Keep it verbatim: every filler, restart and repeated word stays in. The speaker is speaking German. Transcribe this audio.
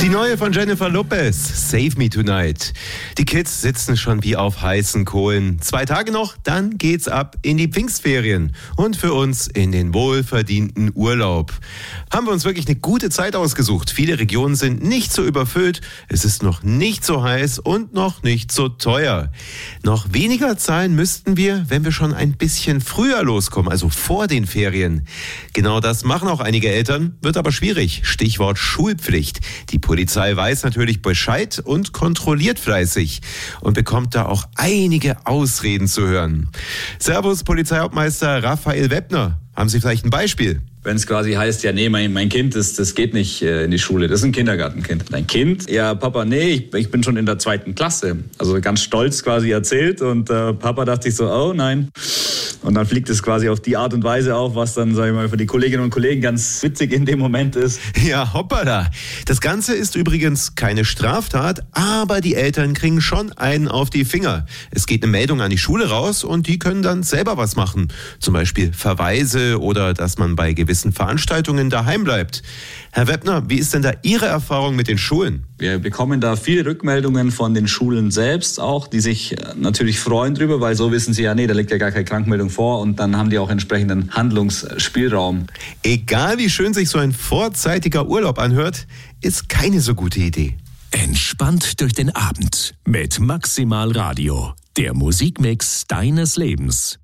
Die neue von Jennifer Lopez, Save Me Tonight. Die Kids sitzen schon wie auf heißen Kohlen. Zwei Tage noch, dann geht's ab in die Pfingstferien. Und für uns in den wohlverdienten Urlaub. Haben wir uns wirklich eine gute Zeit ausgesucht. Viele Regionen sind nicht so überfüllt, es ist noch nicht so heiß und noch nicht so teuer. Noch weniger zahlen müssten wir, wenn wir schon ein bisschen früher loskommen, also vor den Ferien. Genau das machen auch einige Eltern, wird aber schwierig. Stichwort Schulpflicht. Die Polizei weiß natürlich Bescheid und kontrolliert fleißig und bekommt da auch einige Ausreden zu hören. Servus, Polizeihauptmeister Raphael Weppner. Haben Sie vielleicht ein Beispiel? Wenn es quasi heißt, ja nee, mein, mein Kind, das, das geht nicht äh, in die Schule, das ist ein Kindergartenkind. Dein Kind? Ja, Papa, nee, ich, ich bin schon in der zweiten Klasse. Also ganz stolz quasi erzählt und äh, Papa dachte ich so, oh nein. Und dann fliegt es quasi auf die Art und Weise auf, was dann, sag ich mal, für die Kolleginnen und Kollegen ganz witzig in dem Moment ist. Ja, hoppala. Das Ganze ist übrigens keine Straftat, aber die Eltern kriegen schon einen auf die Finger. Es geht eine Meldung an die Schule raus und die können dann selber was machen. Zum Beispiel Verweise oder dass man bei gewissen Veranstaltungen daheim bleibt. Herr Weppner, wie ist denn da Ihre Erfahrung mit den Schulen? Wir bekommen da viele Rückmeldungen von den Schulen selbst auch, die sich natürlich freuen drüber, weil so wissen sie ja, nee, da liegt ja gar keine Krankmeldung vor und dann haben die auch entsprechenden Handlungsspielraum. Egal wie schön sich so ein vorzeitiger Urlaub anhört, ist keine so gute Idee. Entspannt durch den Abend mit Maximal Radio, der Musikmix deines Lebens.